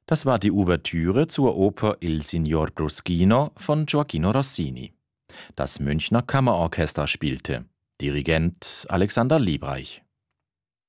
Das war die Ouvertüre zur Oper Il Signor Bruschino von Gioachino Rossini. Das Münchner Kammerorchester spielte. Dirigent Alexander Liebreich.